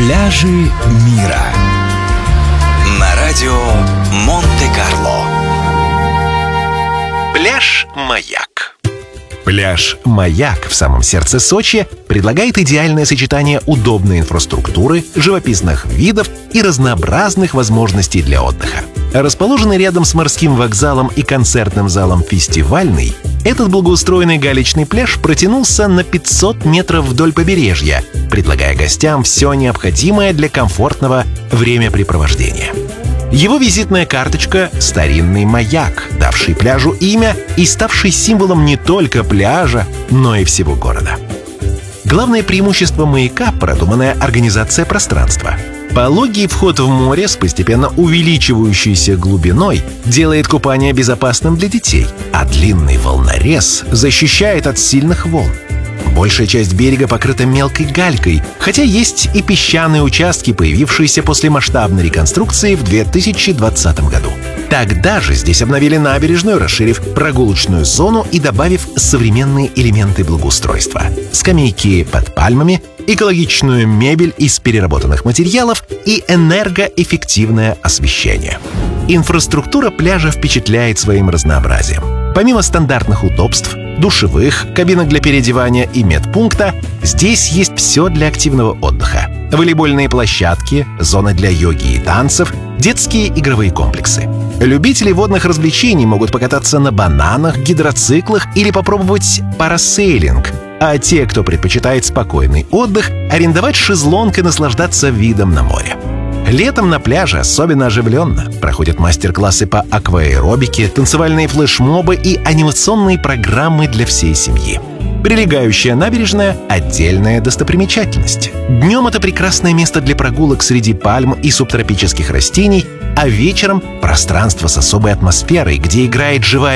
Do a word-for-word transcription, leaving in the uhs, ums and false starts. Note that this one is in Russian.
Пляжи мира на радио Монте-Карло. Пляж «Маяк». Пляж «Маяк» в самом сердце Сочи предлагает идеальное сочетание удобной инфраструктуры, живописных видов и разнообразных возможностей для отдыха. Расположенный рядом с морским вокзалом и концертным залом «Фестивальный», этот благоустроенный галечный пляж протянулся на пятьсот метров вдоль побережья, предлагая гостям все необходимое для комфортного времяпрепровождения. Его визитная карточка — старинный маяк, давший пляжу имя и ставший символом не только пляжа, но и всего города. Главное преимущество маяка — продуманная организация пространства. Пологий вход в море с постепенно увеличивающейся глубиной делает купание безопасным для детей, а длинный волнорез защищает от сильных волн. Большая часть берега покрыта мелкой галькой, хотя есть и песчаные участки, появившиеся после масштабной реконструкции в две тысячи двадцатом году. Тогда же здесь обновили набережную, расширив прогулочную зону и добавив современные элементы благоустройства: скамейки под пальмами, экологичную мебель из переработанных материалов и энергоэффективное освещение. Инфраструктура пляжа впечатляет своим разнообразием. Помимо стандартных удобств, душевых, кабинок для переодевания и медпункта, здесь есть все для активного отдыха: волейбольные площадки, зоны для йоги и танцев, детские игровые комплексы. Любители водных развлечений могут покататься на бананах, гидроциклах или попробовать парасейлинг, а те, кто предпочитает спокойный отдых, арендовать шезлонг и наслаждаться видом на море. Летом на пляже особенно оживленно. Проходят мастер-классы по акваэробике, танцевальные флешмобы и анимационные программы для всей семьи. Прилегающая набережная — отдельная достопримечательность. Днем это прекрасное место для прогулок среди пальм и субтропических растений, а вечером — пространство с особой атмосферой, где играет живая